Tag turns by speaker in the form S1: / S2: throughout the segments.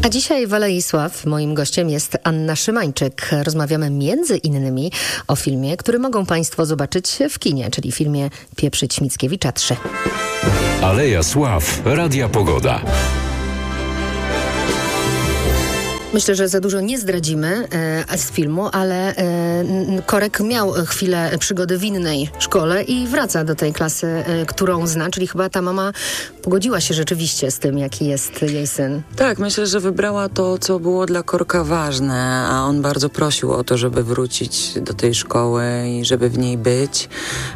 S1: A dzisiaj w Alei Sław moim gościem jest Anna Szymańczyk. Rozmawiamy między innymi o filmie, który mogą Państwo zobaczyć w kinie, czyli filmie Pieprzyć Mickiewicza 3.
S2: Aleja Sław, Radia Pogoda.
S1: Myślę, że za dużo nie zdradzimy z filmu, ale Korek miał chwilę przygody w innej szkole i wraca do tej klasy, którą zna, czyli chyba ta mama pogodziła się rzeczywiście z tym, jaki jest jej syn.
S3: Tak, myślę, że wybrała to, co było dla Korka ważne, a on bardzo prosił o to, żeby wrócić do tej szkoły i żeby w niej być,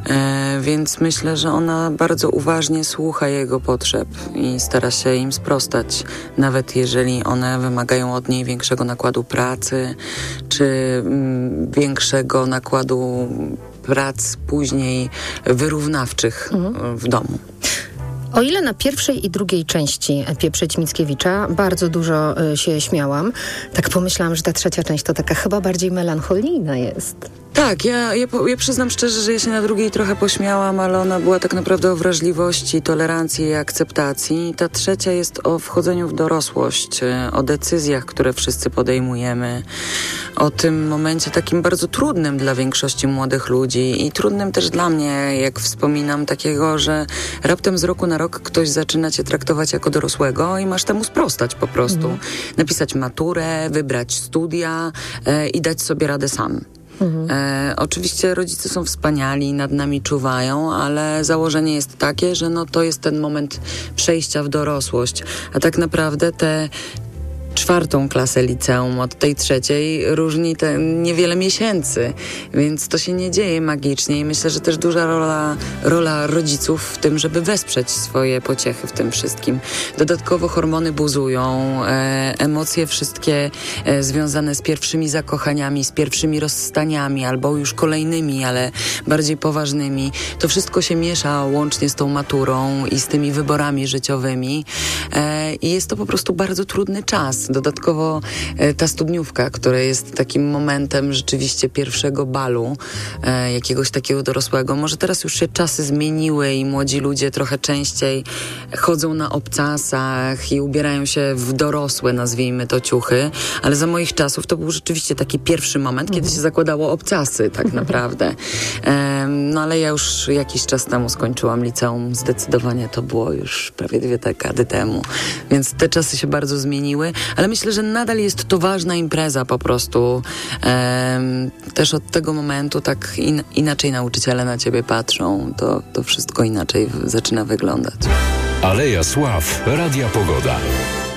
S3: więc myślę, że ona bardzo uważnie słucha jego potrzeb i stara się im sprostać, nawet jeżeli one wymagają od niej większego nakładu pracy, czy większego nakładu prac później wyrównawczych w domu.
S1: O ile na pierwszej i drugiej części Pieprzyć Mickiewicza bardzo dużo się śmiałam, tak pomyślałam, że ta trzecia część to taka chyba bardziej melancholijna jest.
S3: Tak, ja przyznam szczerze, że ja się na drugiej trochę pośmiałam, ale ona była tak naprawdę o wrażliwości, tolerancji i akceptacji. Ta trzecia jest o wchodzeniu w dorosłość, o decyzjach, które wszyscy podejmujemy, o tym momencie takim bardzo trudnym dla większości młodych ludzi i trudnym też dla mnie, jak wspominam, takiego, że raptem z roku na rok ktoś zaczyna cię traktować jako dorosłego i masz temu sprostać po prostu. Napisać maturę, wybrać studia i dać sobie radę sam. Oczywiście rodzice są wspaniali, nad nami czuwają, ale założenie jest takie, że to jest ten moment przejścia w dorosłość, a tak naprawdę te czwartą klasę liceum od tej trzeciej różni niewiele miesięcy, więc to się nie dzieje magicznie i myślę, że też duża rola rodziców w tym, żeby wesprzeć swoje pociechy w tym wszystkim. Dodatkowo hormony buzują, emocje wszystkie związane z pierwszymi zakochaniami, z pierwszymi rozstaniami albo już kolejnymi, ale bardziej poważnymi. To wszystko się miesza łącznie z tą maturą i z tymi wyborami życiowymi i jest to po prostu bardzo trudny czas. Dodatkowo ta studniówka, która jest takim momentem rzeczywiście pierwszego balu, jakiegoś takiego dorosłego. Może teraz już się czasy zmieniły i młodzi ludzie trochę częściej chodzą na obcasach i ubierają się w dorosłe, nazwijmy to, ciuchy, ale za moich czasów to był rzeczywiście taki pierwszy moment, kiedy się zakładało obcasy tak naprawdę. Ale ja już jakiś czas temu skończyłam liceum, zdecydowanie to było już prawie 2 dekady temu, więc te czasy się bardzo zmieniły, ale myślę, że nadal jest to ważna impreza po prostu. Też od tego momentu tak inaczej nauczyciele na ciebie patrzą, to wszystko inaczej zaczyna wyglądać.
S2: Aleja Sław, Radia Pogoda.